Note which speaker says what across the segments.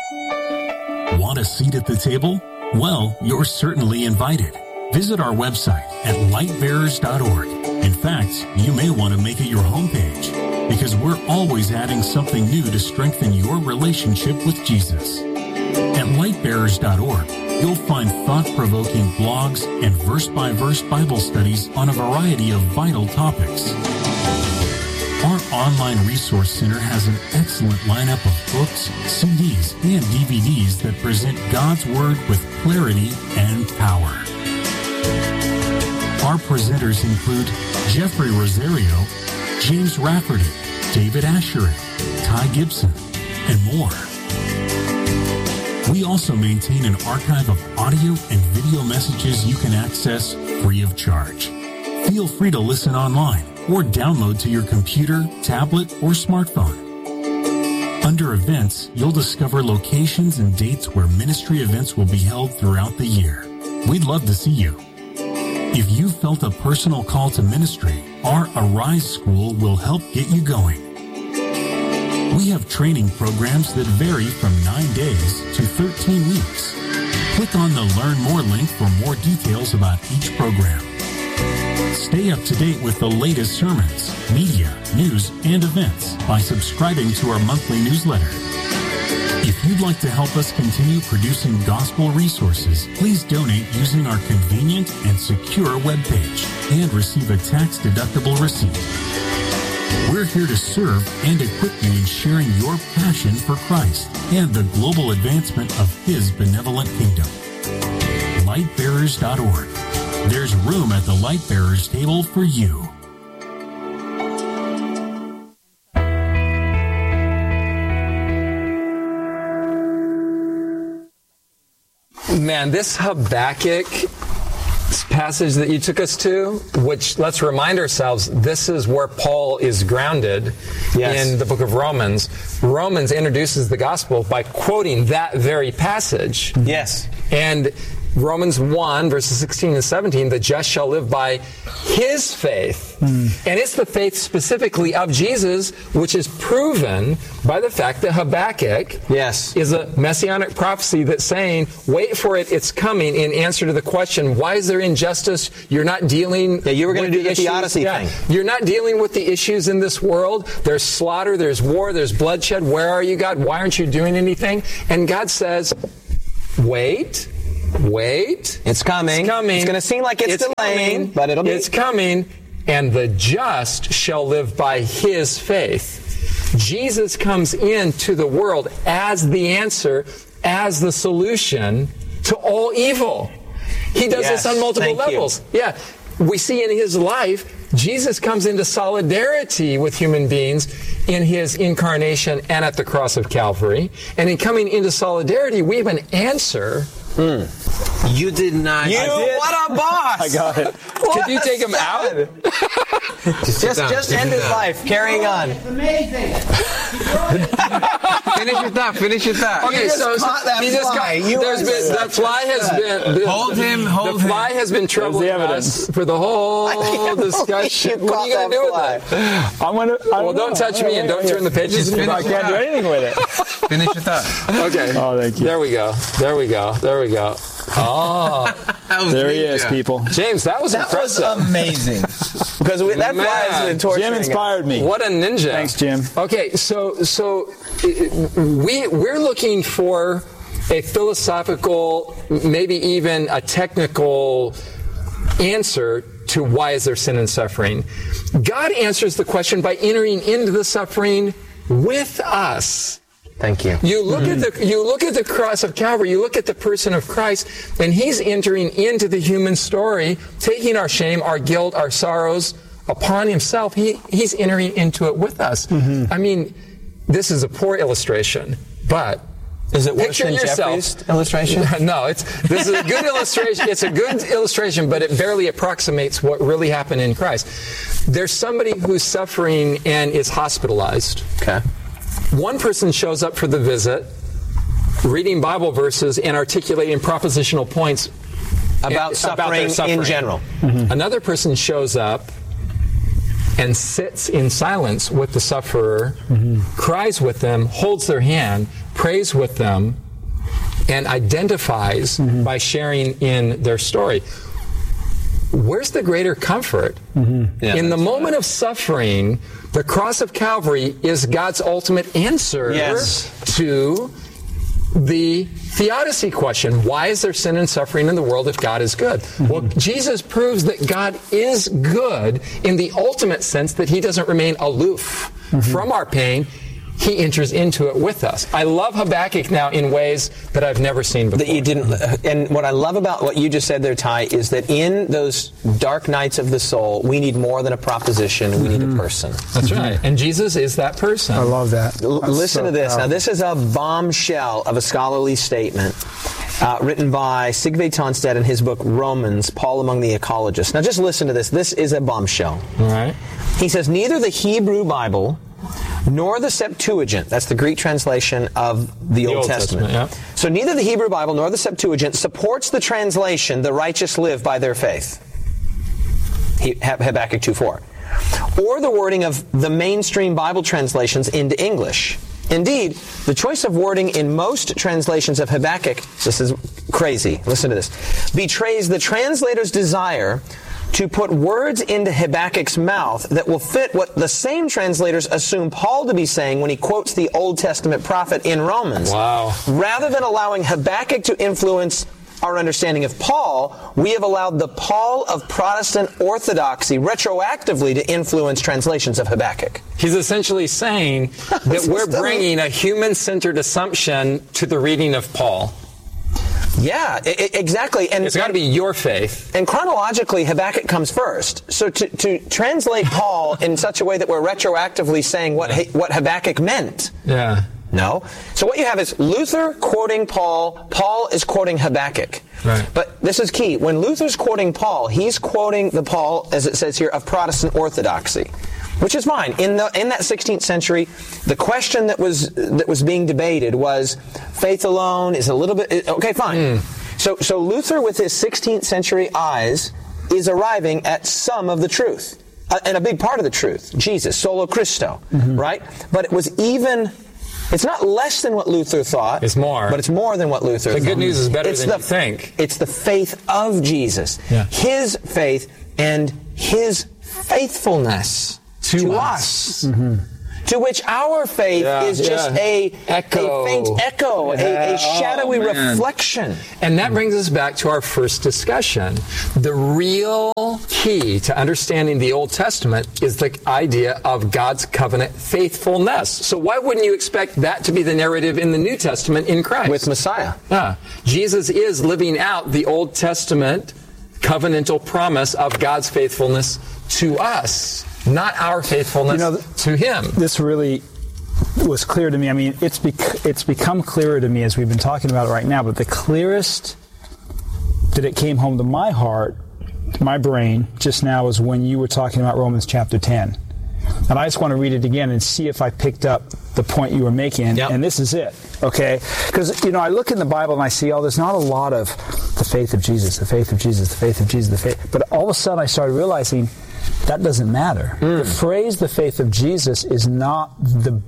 Speaker 1: Want a seat at the table? Well, you're certainly invited. Visit our website at lightbearers.org. In fact, you may want to make it your homepage, because we're always adding something new to strengthen your relationship with Jesus. At lightbearers.org, you'll find thought-provoking blogs and verse-by-verse Bible studies on a variety of vital topics. Our online resource center has an excellent lineup of books, CDs, and DVDs that present God's Word with clarity and power. Our presenters include Jeffrey Rosario, James Rafferty, David Ashery, Ty Gibson, and more. We also maintain an archive of audio and video messages you can access free of charge. Feel free to listen online or download to your computer, tablet, or smartphone. Under Events, you'll discover locations and dates where ministry events will be held throughout the year. We'd love to see you. If you felt a personal call to ministry, our Arise School will help get you going. We have training programs that vary from 9 days to 13 weeks. Click on the Learn More link for more details about each program. Stay up to date with the latest sermons, media, news, and events by subscribing to our monthly newsletter. If you'd like to help us continue producing gospel resources, please donate using our convenient and secure webpage and receive a tax-deductible receipt. We're here to serve and equip you in sharing your passion for Christ and the global advancement of His benevolent kingdom. Lightbearers.org. There's room at the Lightbearers table for you.
Speaker 2: Man, this Habakkuk passage that you took us to, which, let's remind ourselves, this is where Paul is grounded in the book of Romans. Romans introduces the gospel by quoting that very passage.
Speaker 3: Yes.
Speaker 2: And Romans 1, verses 16 and 17, the just shall live by his faith. And it's the faith specifically of Jesus, which is proven by the fact that Habakkuk is a messianic prophecy that's saying, wait for it, it's coming, in answer to the question, why is there injustice? You're not dealing
Speaker 3: you were going to do the
Speaker 2: issues.
Speaker 3: theodicy thing.
Speaker 2: You're not dealing with the issues in this world. There's slaughter, there's war, there's bloodshed. Where are you, God? Why aren't you doing anything? And God says, wait.
Speaker 3: It's coming.
Speaker 2: It's coming.
Speaker 3: It's going to seem like it's delaying, but it'll be.
Speaker 2: It's coming, and the just shall live by his faith. Jesus comes into the world as the answer, as the solution to all evil. He does this on multiple levels. Yeah. We see in his life, Jesus comes into solidarity with human beings in his incarnation and at the cross of Calvary. And in coming into solidarity, we have an answer.
Speaker 4: You did not.
Speaker 3: What a boss!
Speaker 4: I got it.
Speaker 2: Could you take him out?
Speaker 3: just end his life. Carrying on.
Speaker 4: It's amazing. Finish your thought.
Speaker 2: Okay, so he just caught. The fly has been.
Speaker 4: Hold him.
Speaker 2: The fly has been troubling us for the whole discussion. What are you going to do with it? Well, don't touch me and don't turn the pages.
Speaker 5: I can't do anything with it.
Speaker 4: Finish your thought.
Speaker 2: Okay.
Speaker 5: Oh, thank you.
Speaker 2: There we go. Oh.
Speaker 5: There he is, people.
Speaker 2: James, that was impressive.
Speaker 3: That was amazing. Because that fly has been torturing
Speaker 5: Jim inspired me.
Speaker 2: What a ninja.
Speaker 5: Thanks, Jim.
Speaker 2: Okay, so we're looking for a philosophical, maybe even a technical answer to why is there sin and suffering. God answers the question by entering into the suffering with us.
Speaker 3: Thank you.
Speaker 2: You look at the cross of Calvary, you look at the person of Christ, and he's entering into the human story, taking our shame, our guilt, our sorrows upon himself. He's entering into it with us. I mean, this is a poor illustration, but
Speaker 3: is it worse than Jeffrey's illustration?
Speaker 2: No, this is a good illustration. It's a good illustration, but it barely approximates what really happened in Christ. There's somebody who's suffering and is hospitalized.
Speaker 3: Okay.
Speaker 2: One person shows up for the visit, reading Bible verses and articulating propositional points
Speaker 3: about suffering in general.
Speaker 2: Another person shows up and sits in silence with the sufferer, cries with them, holds their hand, prays with them, and identifies by sharing in their story. Where's the greater comfort?
Speaker 4: Yeah,
Speaker 2: in the moment of suffering, the cross of Calvary is God's ultimate answer to the theodicy question. Why is there sin and suffering in the world if God is good? Well, Jesus proves that God is good in the ultimate sense, that he doesn't remain aloof from our pain. He enters into it with us. I love Habakkuk now in ways that I've never seen before.
Speaker 3: That you didn't, and what I love about what you just said there, Ty, is that in those dark nights of the soul, we need more than a proposition. We need a person.
Speaker 2: That's right. And Jesus is that person.
Speaker 6: I love that.
Speaker 3: Listen to this. Now, this is a bombshell of a scholarly statement written by Sigve Tonstad in his book, Romans, Paul Among the Ecologists. Now, just listen to this. This is a bombshell.
Speaker 2: All right.
Speaker 3: He says, neither the Hebrew Bible nor the Septuagint, that's the Greek translation of the Old Testament.
Speaker 2: Yeah.
Speaker 3: So neither the Hebrew Bible nor the Septuagint supports the translation, the righteous live by their faith. Habakkuk 2:4. Or the wording of the mainstream Bible translations into English. Indeed, the choice of wording in most translations of Habakkuk, this is crazy, listen to this, betrays the translator's desire to put words into Habakkuk's mouth that will fit what the same translators assume Paul to be saying when he quotes the Old Testament prophet in Romans.
Speaker 2: Wow.
Speaker 3: Rather than allowing Habakkuk to influence our understanding of Paul, we have allowed the Paul of Protestant orthodoxy retroactively to influence translations of Habakkuk.
Speaker 2: He's essentially saying that we're bringing a human-centered assumption to the reading of Paul.
Speaker 3: Yeah, exactly. And
Speaker 2: it's got to be your faith.
Speaker 3: And chronologically, Habakkuk comes first. So to translate Paul in such a way that we're retroactively saying what Habakkuk meant.
Speaker 2: Yeah.
Speaker 3: No. So what you have is Luther quoting Paul. Paul is quoting Habakkuk.
Speaker 2: Right.
Speaker 3: But this is key. When Luther's quoting Paul, he's quoting the Paul, as it says here, of Protestant orthodoxy. Which is fine. In that 16th century, the question that was being debated was faith alone is a little bit okay. Fine. So Luther, with his 16th century eyes, is arriving at some of the truth and a big part of the truth. Jesus, solo Christo, right? But it was even. It's not less than what Luther thought.
Speaker 2: It's more.
Speaker 3: But it's more than what Luther thought.
Speaker 2: The good news is better than you think.
Speaker 3: It's the faith of Jesus.
Speaker 2: Yeah.
Speaker 3: His faith and his faithfulness to us. To which our faith is just a faint echo, a shadowy reflection.
Speaker 2: And that brings us back to our first discussion. The real key to understanding the Old Testament is the idea of God's covenant faithfulness. So why wouldn't you expect that to be the narrative in the New Testament in Christ?
Speaker 3: With Messiah.
Speaker 2: Jesus is living out the Old Testament covenantal promise of God's faithfulness to us. Not our faithfulness to him.
Speaker 6: This really was clear to me. I mean, it's become clearer to me as we've been talking about it right now, but the clearest that it came home to my heart, to my brain, just now was when you were talking about Romans chapter 10. And I just want to read it again and see if I picked up the point you were making. Yep. And this is it, okay? Because, I look in the Bible and I see, there's not a lot of the faith of Jesus, the faith of Jesus, the faith of Jesus, the faith. But all of a sudden I started realizing that doesn't matter. The phrase, the faith of Jesus, is not the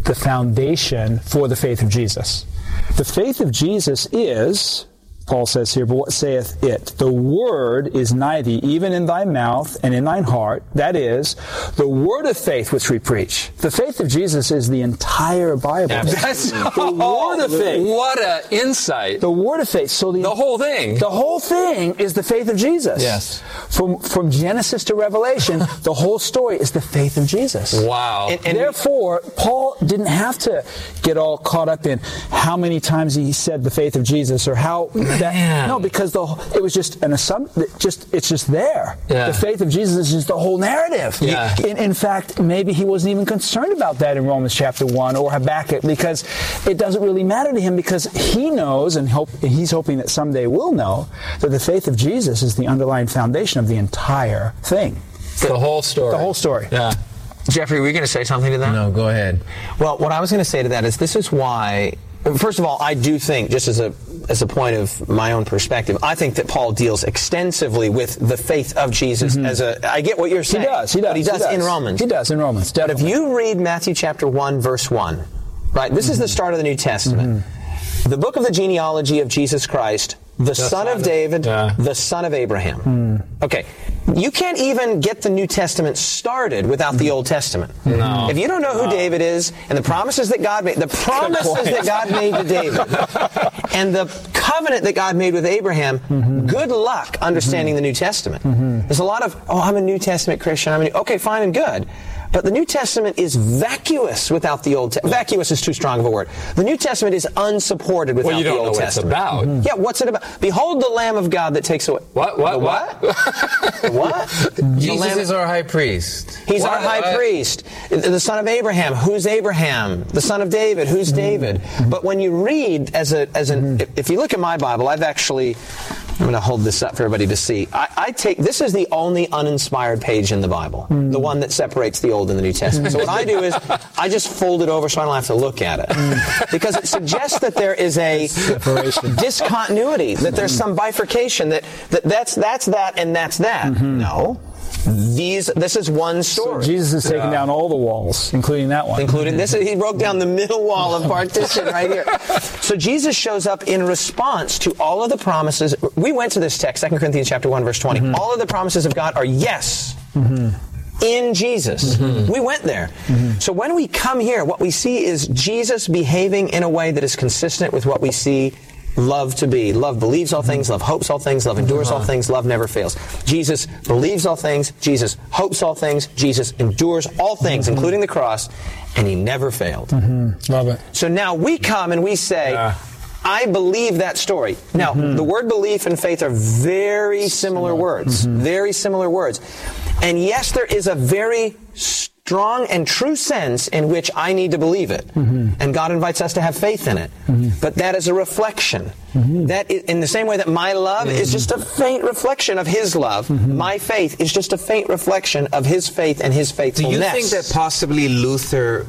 Speaker 6: foundation for the faith of Jesus. The faith of Jesus is, Paul says here, but what saith it? The word is nigh thee, even in thy mouth and in thine heart. That is, the word of faith which we preach. The faith of Jesus is the entire Bible.
Speaker 2: That's
Speaker 6: the word of faith.
Speaker 2: What an insight.
Speaker 6: The word of faith. So the
Speaker 2: whole thing.
Speaker 6: The whole thing is the faith of Jesus.
Speaker 2: Yes.
Speaker 6: From Genesis to Revelation, the whole story is the faith of Jesus.
Speaker 2: Wow.
Speaker 6: And therefore, Paul didn't have to get all caught up in how many times he said the faith of Jesus or how... No, because it was just an assumption. It's just there.
Speaker 2: Yeah.
Speaker 6: The faith of Jesus is just the whole narrative.
Speaker 2: Yeah.
Speaker 6: In fact, maybe he wasn't even concerned about that in Romans chapter 1 or Habakkuk, because it doesn't really matter to him, because he knows, and he's hoping that someday we'll know, that the faith of Jesus is the underlying foundation of the entire thing.
Speaker 2: The whole story.
Speaker 6: The whole story.
Speaker 2: Yeah.
Speaker 3: Jeffrey, were you going to say something to that?
Speaker 4: No, go ahead.
Speaker 3: Well, what I was going to say to that is this is why... First of all, I do think, just as a point of my own perspective, I think that Paul deals extensively with the faith of Jesus I get what you're saying.
Speaker 6: He does.
Speaker 3: But he does in Romans.
Speaker 6: He does in Romans, definitely.
Speaker 3: But if you read Matthew chapter 1, verse 1, Right? This is the start of the New Testament. The book of the genealogy of Jesus Christ, the son of David, the son of Abraham. Okay. You can't even get the New Testament started without the Old Testament.
Speaker 2: No.
Speaker 3: If you don't know who David is and the promises that God made, to David, and the covenant that God made with Abraham, good luck understanding the New Testament. There's a lot of, I'm a New Testament Christian. Okay, fine and good. But the New Testament is vacuous without the Old Testament. Vacuous is too strong of a word. The New Testament is unsupported without the Old Testament.
Speaker 2: Well, you don't know what it's about.
Speaker 3: Yeah, what's it about? Behold the Lamb of God that takes away...
Speaker 2: What?
Speaker 4: Jesus is our high priest.
Speaker 3: He's our high priest. The son of Abraham. Who's Abraham? The son of David. Who's David? But when you read if you look at my Bible, I'm going to hold this up for everybody to see. This is the only uninspired page in the Bible. The one that separates the Old and the New Testament. So what I do is, I just fold it over so I don't have to look at it. Because it suggests that there is a discontinuity, that there's some bifurcation, that's that and that's that. No. This is one story.
Speaker 6: So Jesus is taking down all the walls, including that one.
Speaker 3: Including this. He broke down the middle wall of partition right here. So Jesus shows up in response to all of the promises. We went to this text, 2 Corinthians chapter 1, verse 20. All of the promises of God are yes. In Jesus. We went there. So when we come here, what we see is Jesus behaving in a way that is consistent with what we see love to be. Love believes all things, love hopes all things, love endures all things, love never fails. Jesus believes all things, Jesus hopes all things, Jesus endures all things, including the cross, and he never failed.
Speaker 6: Love it.
Speaker 3: So now we come and we say, I believe that story. Now, the word belief and faith are very similar words. Very similar words. And yes, there is a very strong and true sense in which I need to believe it. And God invites us to have faith in it. But that is a reflection. That is, in the same way that my love is just a faint reflection of His love, my faith is just a faint reflection of His faith and His faithfulness.
Speaker 4: Do you think that possibly Luther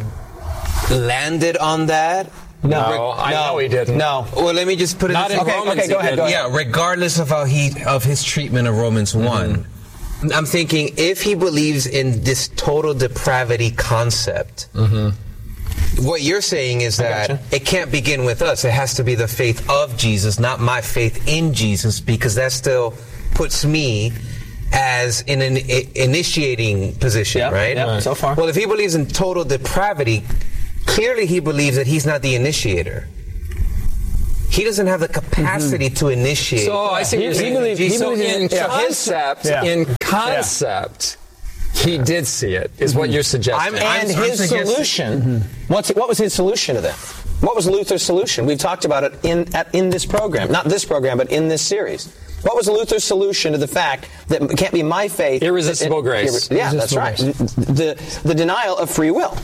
Speaker 4: landed on that?
Speaker 2: No, I know he didn't.
Speaker 3: No.
Speaker 4: Well, let me just put it
Speaker 2: Not in Romans.
Speaker 3: Okay, go ahead.
Speaker 4: Yeah, regardless of his treatment of Romans 1. I'm thinking if he believes in this total depravity concept, what you're saying is that it can't begin with us. It has to be the faith of Jesus, not my faith in Jesus, because that still puts me as in an initiating position, right?
Speaker 3: Yeah, so far.
Speaker 4: Well, if he believes in total depravity, clearly he believes that he's not the initiator. He doesn't have the capacity to initiate.
Speaker 2: So I see. In concept, he did see it. Is what you're suggesting?
Speaker 3: And his solution. What was his solution to that? What was Luther's solution? We've talked about it in this program, not this program, but in this series. What was Luther's solution to the fact that it can't be my faith?
Speaker 2: Irresistible grace.
Speaker 3: Yeah, that's right. The denial of free will.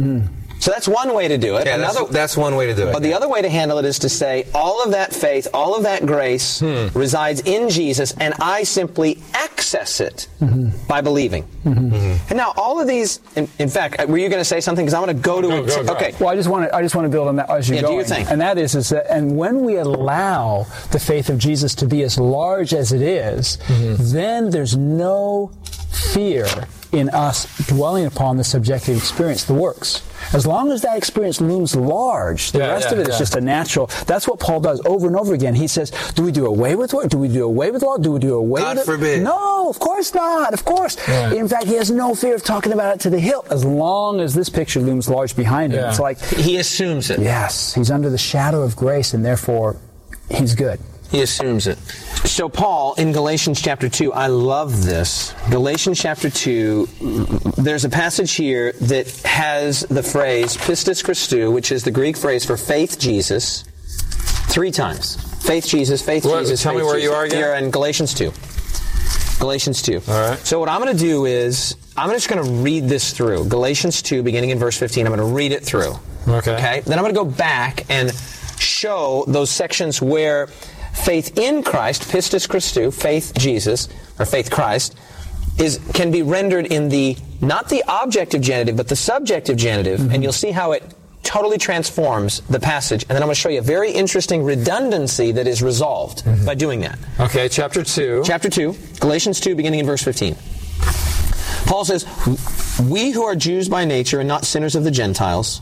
Speaker 3: So that's one way to do it.
Speaker 4: Yeah, that's one way to do it.
Speaker 3: But the other way to handle it is to say, all of that faith, all of that grace resides in Jesus, and I simply access it by believing. And now, all of these, in fact, were you going to say something? Because I want to go to it. Okay.
Speaker 6: Well, I just want to build on that as you're going.
Speaker 3: Do your thing.
Speaker 6: And that is that, and when we allow the faith of Jesus to be as large as it is, then there's no fear in us dwelling upon the subjective experience, the works. As long as that experience looms large, the rest of it is just a natural. That's what Paul does over and over again. He says, do we do away with work? Do we do away with law? Do we do away with it?
Speaker 4: God forbid.
Speaker 6: No, of course not. Of course. Yeah. In fact, he has no fear of talking about it to the hilt as long as this picture looms large behind him. It's like
Speaker 3: he assumes it.
Speaker 6: Yes. He's under the shadow of grace, and therefore he's good.
Speaker 3: He assumes it. So Paul, in Galatians chapter 2, I love this. Galatians chapter 2, there's a passage here that has the phrase pistis Christou, which is the Greek phrase for faith Jesus, 3 times. Faith Jesus, faith Jesus,
Speaker 2: Tell me where you are again.
Speaker 3: Here in Galatians 2. Galatians 2.
Speaker 2: All right.
Speaker 3: So what I'm going to do is, I'm just going to read this through. Galatians 2, beginning in verse 15, I'm going to read it through. Okay? Then I'm going to go back and show those sections where faith in Christ, pistis Christou, faith Jesus, or faith Christ, can be rendered in the, not the objective genitive, but the subjective genitive, and you'll see how it totally transforms the passage. And then I'm going to show you a very interesting redundancy that is resolved by doing that.
Speaker 2: Okay, chapter 2.
Speaker 3: Chapter 2, Galatians 2, beginning in verse 15. Paul says, we who are Jews by nature and not sinners of the Gentiles,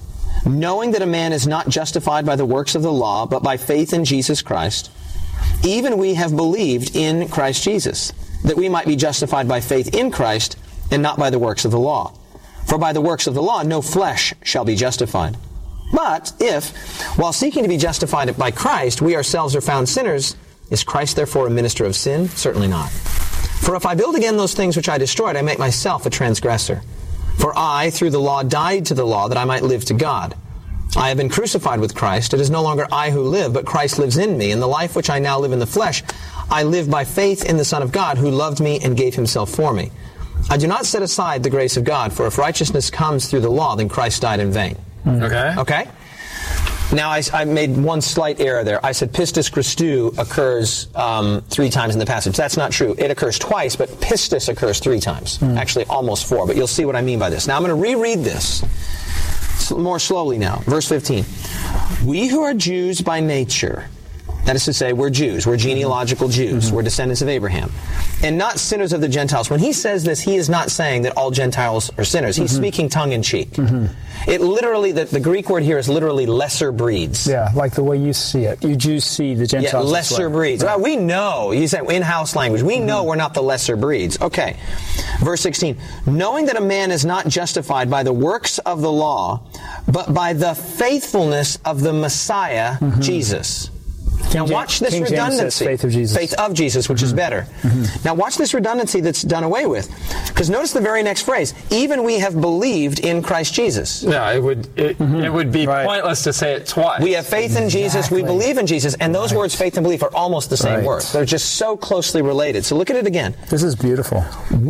Speaker 3: knowing that a man is not justified by the works of the law, but by faith in Jesus Christ, even we have believed in Christ Jesus, that we might be justified by faith in Christ and not by the works of the law. For by the works of the law no flesh shall be justified. But if, while seeking to be justified by Christ, we ourselves are found sinners, is Christ therefore a minister of sin? Certainly not. For if I build again those things which I destroyed, I make myself a transgressor. For I, through the law, died to the law that I might live to God. I have been crucified with Christ. It is no longer I who live, but Christ lives in me. And the life which I now live in the flesh, I live by faith in the Son of God, who loved me and gave himself for me. I do not set aside the grace of God, for if righteousness comes through the law, then Christ died in vain. Okay? Now, I made one slight error there. I said pistis Christou occurs 3 times in the passage. That's not true. It occurs twice, but pistis occurs 3 times. Actually, almost 4, but you'll see what I mean by this. Now, I'm going to reread this more slowly now. Verse 15. We who are Jews by nature, that is to say, we're Jews. We're genealogical Jews. We're descendants of Abraham. And not sinners of the Gentiles. When he says this, he is not saying that all Gentiles are sinners. He's speaking tongue-in-cheek. It literally, the Greek word here is literally lesser breeds.
Speaker 6: Yeah, like the way you see it. You Jews see the Gentiles.
Speaker 3: Yeah, lesser breeds. Right. Well, we know, you said in-house language, we know we're not the lesser breeds. Okay. Verse 16. Knowing that a man is not justified by the works of the law, but by the faithfulness of the Messiah, Jesus. Now watch this redundancy.
Speaker 6: Faith of Jesus.
Speaker 3: Faith of Jesus, which is better. Now watch this redundancy that's done away with. Because notice the very next phrase. Even we have believed in Christ Jesus.
Speaker 2: Yeah, it would be pointless to say it twice.
Speaker 3: We have faith in Jesus. We believe in Jesus. And those words, faith and belief, are almost the same words. They're just so closely related. So look at it again.
Speaker 6: This is beautiful.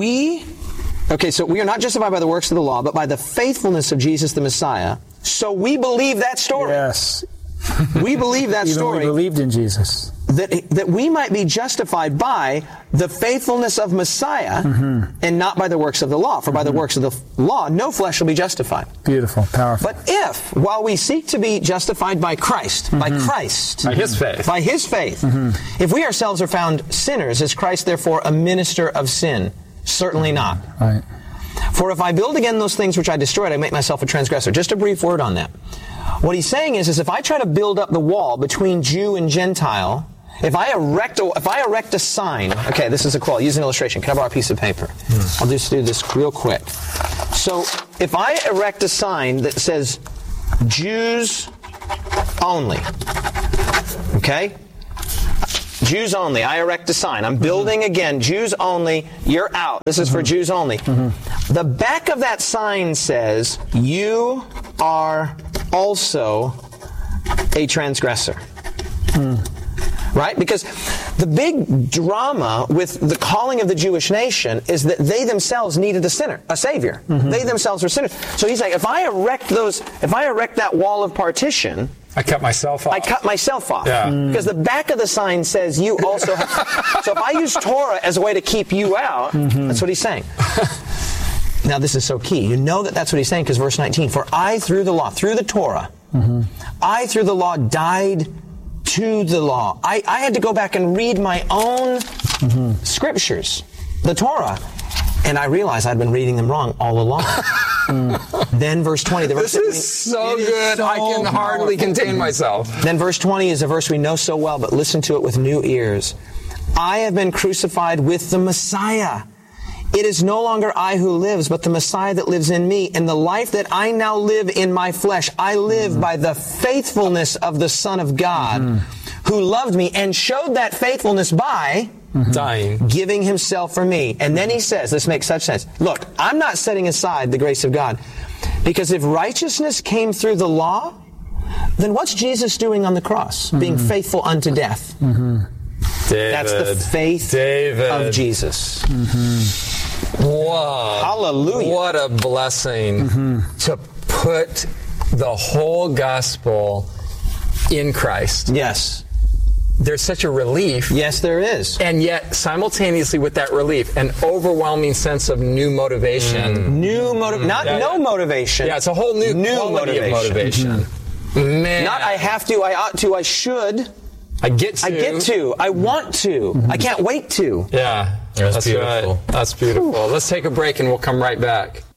Speaker 3: Okay, so we are not justified by the works of the law, but by the faithfulness of Jesus the Messiah. So we believe that story.
Speaker 6: Yes.
Speaker 3: We believe that story.
Speaker 6: We believed in Jesus.
Speaker 3: That we might be justified by the faithfulness of Messiah and not by the works of the law. For by the works of the law, no flesh shall be justified.
Speaker 6: Beautiful, powerful.
Speaker 3: But if, while we seek to be justified by Christ, by his faith, if we ourselves are found sinners, is Christ therefore a minister of sin? Certainly not.
Speaker 6: Right.
Speaker 3: For if I build again those things which I destroyed, I make myself a transgressor. Just a brief word on that. What he's saying is if I try to build up the wall between Jew and Gentile, if I erect a sign, okay, this is a quote, use an illustration. Can I borrow a piece of paper? I'll just do this real quick. So, if I erect a sign that says Jews only, okay? Jews only. I erect a sign. I'm building again. Jews only. You're out. This is for Jews only. The back of that sign says, you are also a transgressor. Right? Because the big drama with the calling of the Jewish nation is that they themselves needed a savior. They themselves were sinners. So he's like, if I erect that wall of partition,
Speaker 2: I cut myself off.
Speaker 3: Yeah. Because the back of the sign says you also have. So if I use Torah as a way to keep you out, that's what he's saying. Now this is so key. You know that's what he's saying because verse 19, for I through the law, through the Torah, I through the law died to the law. I had to go back and read my own scriptures, the Torah, and I realized I'd been reading them wrong all along. Then verse 20.
Speaker 2: This is so good. I can hardly contain myself.
Speaker 3: Then verse 20 is a verse we know so well, but listen to it with new ears. I have been crucified with the Messiah. It is no longer I who lives, but the Messiah that lives in me. And the life that I now live in my flesh, I live by the faithfulness of the Son of God, who loved me and showed that faithfulness by
Speaker 2: dying,
Speaker 3: giving himself for me. And then he says, this makes such sense. Look, I'm not setting aside the grace of God, because if righteousness came through the law, then what's Jesus doing on the cross? Being faithful unto death. That's the faith of Jesus.
Speaker 2: Whoa.
Speaker 3: Hallelujah.
Speaker 2: What a blessing to put the whole gospel in Christ.
Speaker 3: Yes.
Speaker 2: There's such a relief.
Speaker 3: Yes, there is.
Speaker 2: And yet, simultaneously with that relief, an overwhelming sense of new motivation.
Speaker 3: No motivation.
Speaker 2: Yeah, it's a whole new quality of motivation. Man.
Speaker 3: Not I have to, I ought to, I should.
Speaker 2: I get to.
Speaker 3: I want to. I can't wait to.
Speaker 2: Yeah.
Speaker 4: That's beautiful.
Speaker 2: Right. That's beautiful. Let's take a break and we'll come right back.